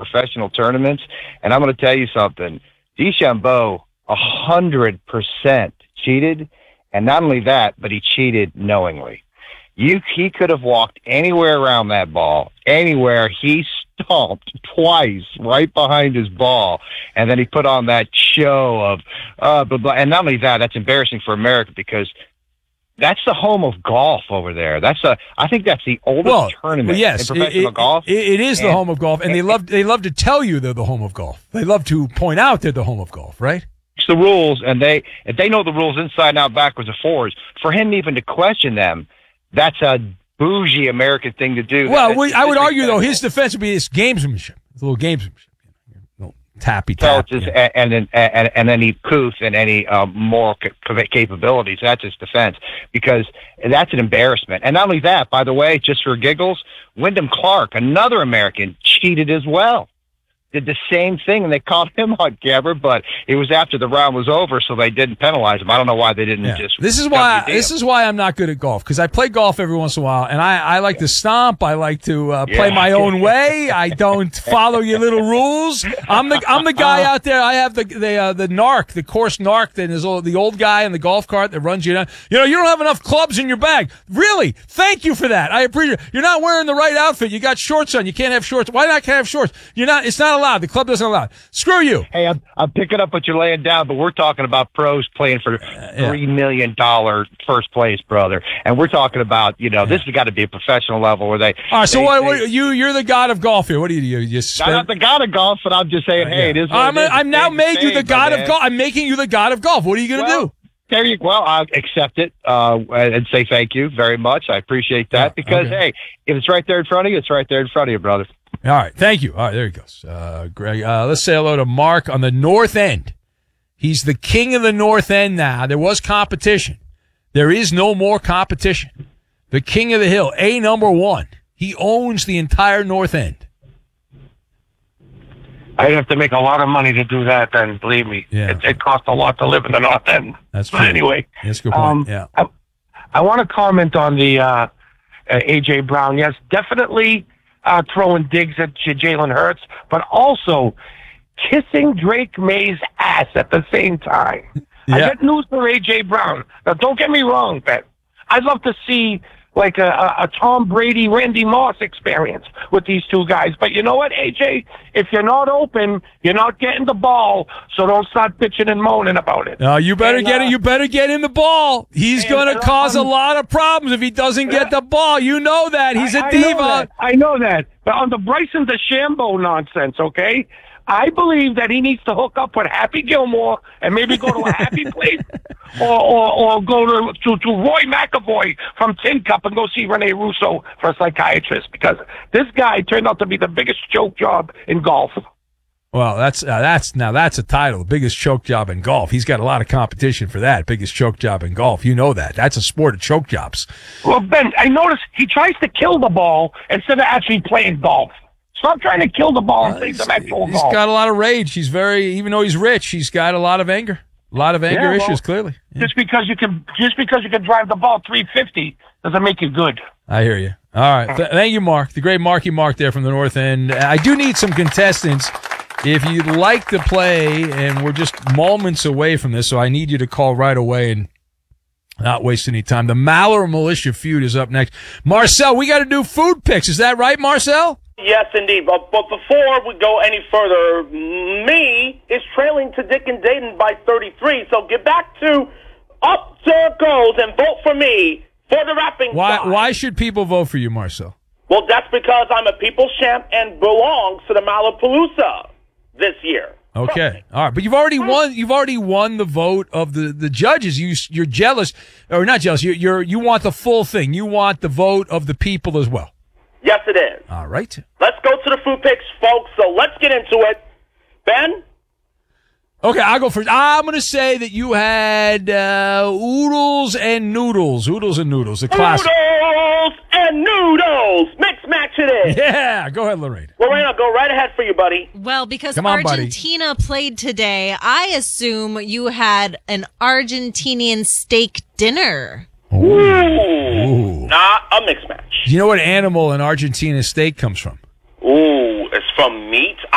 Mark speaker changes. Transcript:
Speaker 1: professional tournaments. And I'm going to tell you something. DeChambeau 100% cheated. And not only that, but he cheated knowingly. He could have walked anywhere around that ball, anywhere. He stomped twice right behind his ball, and then he put on that show of blah, blah. And not only that, that's embarrassing for America because that's the home of golf over there. I think that's the oldest tournament in professional golf.
Speaker 2: It is the home of golf, and they love to tell you they're the home of golf. They love to point out they're the home of golf, right?
Speaker 1: The rules, and if they know the rules inside and out, backwards and forwards. For him even to question them, that's a bougie American thing to do.
Speaker 2: Well, I would argue, though, his defense would be his gamesmanship. It's a little gamesmanship. Little tappy.
Speaker 1: And any couth and any moral capabilities. That's his defense, because that's an embarrassment. And not only that, by the way, just for giggles, Wyndham Clark, another American, cheated as well. Did the same thing, and they caught him on camera, but it was after the round was over, so they didn't penalize him. I don't know why they didn't just.
Speaker 2: This is why I'm not good at golf, because I play golf every once in a while, and I like to stomp. I like to play my own way. I don't follow your little rules. I'm the guy out there. I have the narc, the course narc, that is the old guy in the golf cart that runs you down. You don't have enough clubs in your bag. Really? Thank you for that. I appreciate it. You're not wearing the right outfit. You got shorts on. You can't have shorts. Why not have shorts? It's not allowed. The club doesn't allow it. Screw you.
Speaker 1: Hey, I'm picking up what you're laying down, but we're talking about pros playing for $3 million first place, brother. And we're talking about, this has got to be a professional level where they.
Speaker 2: All right, so you're the god of golf here. What do you do?
Speaker 1: I'm not the god of golf, but I'm just saying, hey, it is.
Speaker 2: I'm now made you the god of golf. I'm making you the god of golf. What are you going to do?
Speaker 1: There you go. Well, I'll accept it and say thank you very much. I appreciate that because, hey, if it's right there in front of you, it's right there in front of you, brother.
Speaker 2: All right. Thank you. All right. There he goes. Greg, let's say hello to Mark on the North End. He's the king of the North End now. There was competition. There is no more competition. The king of the hill, number one. He owns the entire North End.
Speaker 3: I'd have to make a lot of money to do that, then, believe me.
Speaker 2: Yeah.
Speaker 3: It costs a lot to live in the North End.
Speaker 2: That's true.
Speaker 3: But anyway.
Speaker 2: That's a good point. Yeah.
Speaker 3: I want to comment on the A.J. Brown. Yes, definitely throwing digs at Jalen Hurts, but also kissing Drake May's ass at the same time. Yeah. I got news for A.J. Brown. Now, don't get me wrong, Ben. I'd love to see like a Tom Brady, Randy Moss experience with these two guys. But you know what, AJ? If you're not open, you're not getting the ball, so don't start bitching and moaning about it.
Speaker 2: You better get it. You better get in the ball. He's going to cause a lot of problems if he doesn't get the ball. You know that. He's a diva.
Speaker 3: I know that. But on the Bryson DeChambeau nonsense, okay? I believe that he needs to hook up with Happy Gilmore and maybe go to a happy place or go to Roy McAvoy from Tin Cup and go see Rene Russo for a psychiatrist, because this guy turned out to be the biggest choke job in golf.
Speaker 2: Well, that's a title, the biggest choke job in golf. He's got a lot of competition for that, biggest choke job in golf. You know that. That's a sport of choke jobs.
Speaker 3: Well, Ben, I noticed he tries to kill the ball instead of actually playing golf. Stop trying to kill the ball and play some actual golf.
Speaker 2: He's got a lot of rage. Even though he's rich, he's got a lot of anger. A lot of anger issues, clearly. Yeah.
Speaker 3: Just because you can drive the ball 350 doesn't make you good.
Speaker 2: I hear you. All right. Thank you, Mark. The great Marky Mark there from the North End. I do need some contestants. If you'd like to play, and we're just moments away from this, so I need you to call right away and not waste any time. The Maller Militia feud is up next. Marcel, we got to do food picks. Is that right, Marcel?
Speaker 4: Yes, indeed. But before we go any further, me is trailing to Dick and Dayton by 33. So get back to Up Circles and vote for me for the rapping.
Speaker 2: Why should people vote for you, Marcel?
Speaker 4: Well, that's because I'm a people's champ and belongs to the Malapalooza this year.
Speaker 2: Okay. All right. But you've already won. You've already won the vote of the judges. You're jealous, or not jealous. You want the full thing. You want the vote of the people as well.
Speaker 4: Yes, it is.
Speaker 2: All right.
Speaker 4: Let's go to the food picks, folks. So let's get into it. Ben?
Speaker 2: Okay, I'll go first. I'm going to say that you had oodles and noodles. Oodles and noodles, the classic.
Speaker 4: Oodles and noodles. Mix match it is.
Speaker 2: Yeah, go ahead, Lorraine.
Speaker 4: Lorraine, I'll go right ahead for you, buddy.
Speaker 5: Well, because Argentina played today, I assume you had an Argentinian steak dinner.
Speaker 4: Ooh. Not a mix match.
Speaker 2: You know what animal an Argentina steak comes from?
Speaker 4: Ooh, it's from meat?